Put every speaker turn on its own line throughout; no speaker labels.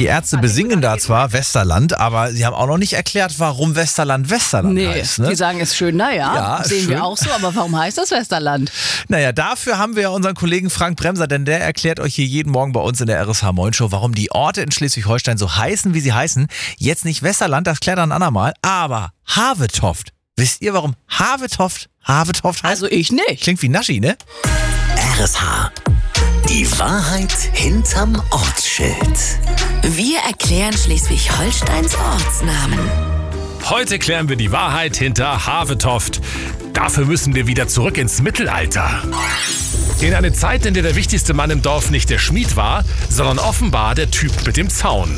Die Ärzte besingen da zwar Westerland, aber sie haben auch noch nicht erklärt, warum Westerland heißt. Ne?
Die sagen, es ist schön,
Ja,
sehen
schön.
wir auch so, aber warum heißt das Westerland?
Naja, dafür haben wir ja unseren Kollegen Frank Bremser, denn der erklärt euch hier jeden Morgen bei uns in der RSH Moin Show, warum die Orte in Schleswig-Holstein so heißen, wie sie heißen. Jetzt nicht Westerland, das klärt er ein andermal, aber Havetoft. Wisst ihr, warum Havetoft heißt?
Also ich nicht.
Klingt wie Naschi, ne?
RSH. Die Wahrheit hinterm Ortsschild.
Wir erklären Schleswig-Holsteins Ortsnamen.
Heute klären wir die Wahrheit hinter Havetoft. Dafür müssen wir wieder zurück ins Mittelalter. In eine Zeit, in der der wichtigste Mann im Dorf nicht der Schmied war, sondern offenbar der Typ mit dem Zaun.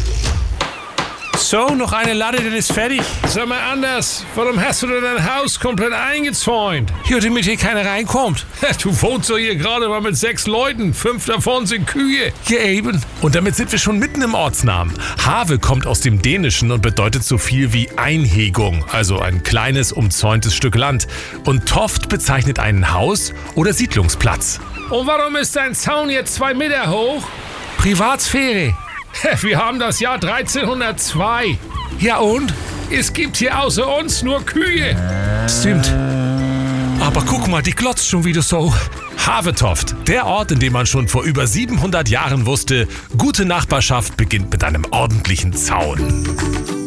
So, noch eine Latte, dann ist fertig. Sag mal anders, warum hast du denn dein Haus komplett eingezäunt? Hier, damit hier keiner reinkommt. Du wohnst doch hier gerade mal mit 6 Leuten, 5 davon sind Kühe.
Ja, eben. Und damit sind wir schon mitten im Ortsnamen. Have kommt aus dem Dänischen und bedeutet so viel wie Einhegung, also ein kleines, umzäuntes Stück Land. Und Toft bezeichnet einen Haus- oder Siedlungsplatz.
Und warum ist dein Zaun jetzt 2 Meter hoch?
Privatsphäre.
Wir haben das Jahr 1302.
Ja und?
Es gibt hier außer uns nur Kühe.
Stimmt. Aber guck mal, die glotzt schon wieder so. Havetoft, der Ort, in dem man schon vor über 700 Jahren wusste, gute Nachbarschaft beginnt mit einem ordentlichen Zaun.